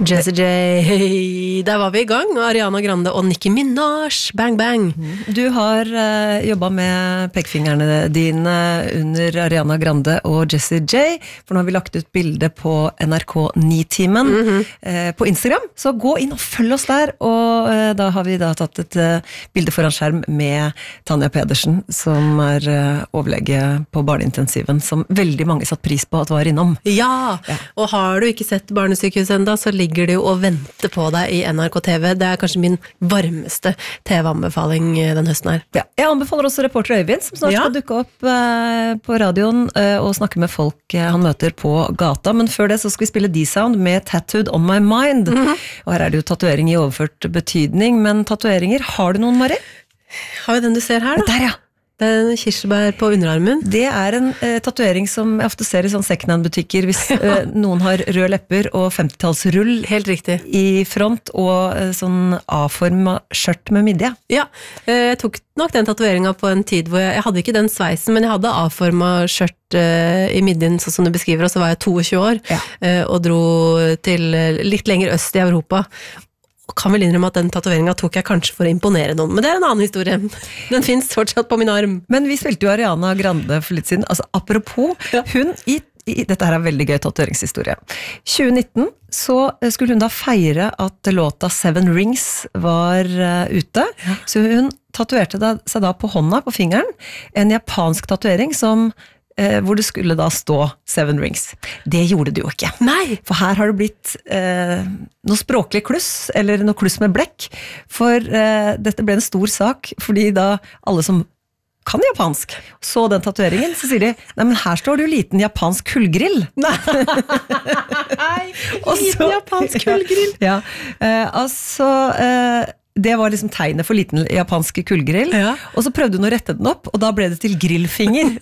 Jessie J, der var vi I gang, Ariana Grande og Nicki Minaj, bang bang. Du har jobbet med pekefingrene dine under Ariana Grande og Jessie J, for nå har vi lagt ut bilde på NRK 9-timen på Instagram, så gå inn og følg oss der, og da har vi da tatt et bilde foran skjerm med Tanja Pedersen, som overlege på barneintensiven, som veldig mange satt pris på at var innom. Ja, og har du ikke sett Barnesykehus enda, så ligger det jo og venter på deg I NRK TV. Det kanskje min varmeste TV-anbefaling den høsten her. Ja, jeg anbefaler også reporter Øyvind, som snart skal dukke opp på radioen og snakke med folk han møter på gata, men før det så skal vi spille D-Sound med Tattooed on My Mind. Og her det jo tatuering I overført betydning, men tatueringer, har du noen, Mari? Har vi den du ser her da? Der, ja. Det en kirsebær på underarmen. Det en tatuering som jeg ofte ser I sånne second-hand-butikker hvis noen har røde lepper og 50-tallsrull Helt riktig. I front og sånn A-formet skjørt med midje. Ja, jeg tok nok den tatueringen på en tid hvor jeg hadde ikke den sveisen, men jeg hadde A-formet skjørt I midjen, sånn som du beskriver, og så var jeg 22 år og dro til litt lenger øst I Europa. Og kan vel innrømme at den tatoveringen tok jeg kanskje for å imponere noen, men det en annen historie. Den finnes fortsatt på min arm. Men vi spilte jo Ariana Grande for litt siden, altså apropos, hun dette her veldig gøy tatoveringshistorie. 2019 så skulle hun da feire at låta Seven Rings var ute, så hun tatuerte seg da på hånda, på fingeren, en japansk tatuering som hvor det skulle da stå Seven Rings. Det gjorde det jo ikke. Nei! For her har det blitt noe språklig kluss, eller noe kluss med blekk, for dette ble en stor sak, fordi da alle som kan japansk, så den tatueringen, så sier de, nei, men her står det jo liten japansk kullgrill. Nei, liten japansk kullgrill. Ja, altså... Det var liksom tegnet for liten japansk kullgrill, og så prøvde hun å rette den opp, og da ble det til grillfinger.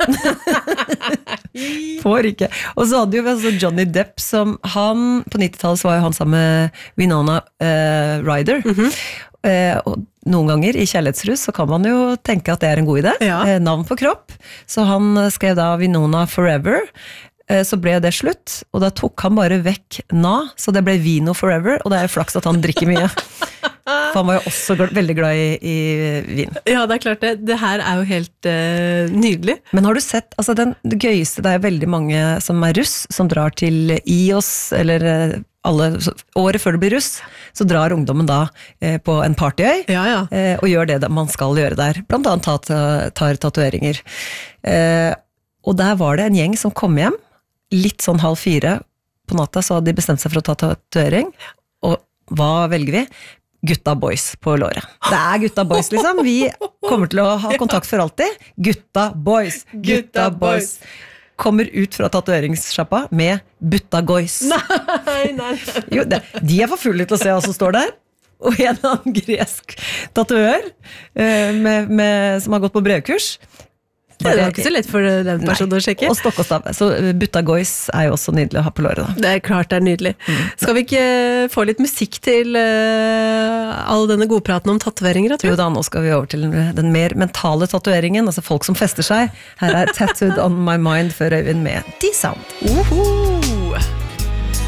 Får ikke. Og så hadde jo Johnny Depp, som han, på 90-tallet så var jo han sammen med Winona Ryder, og noen ganger I kjærlighetsrus så kan man jo tenke at det en god idé, navn på kropp, så han skrev da Winona Forever, så ble det slutt, og da tok han bare vekk na, så det ble Vino Forever, og det flaks at han drikker mye. For han var jo også veldig glad I vin. Ja, det klart det. Det her jo helt nydelig. Men har du sett, altså det gøyeste, det veldig mange som russ, som drar til IOS, eller året før det blir russ, så drar ungdommen da på en partyøy, og gjør det man skal gjøre der. Blant annet tar tatueringer. Og der var det en gjeng som kom hjem, litt sånn 3:30 på natta, så hadde de bestemt seg for å ta tatuering, og hva velger vi? Gutta boys på låret. Det gutta boys liksom, vi kommer til å ha kontakt for alltid. Gutta boys, gutta boys. Kommer ut fra tatueringssjappa med butta goys. Nei. Jo, de for fulle til å se hva som står der. Og en eller annen gresk tatuør som har gått på brevkurs. Det var ikke så lett for den personen å sjekke. Og stokk og stav. Så butta goys jo også nydelig å ha på låret da. Det klart det nydelig. Skal vi ikke få litt musikk til all denne godpraten om tatoveringer? Jo da, nå skal vi over til den mer mentale tatueringen, altså folk som fester seg. Her Tattooed on My Mind for Øyvind med D-Sound.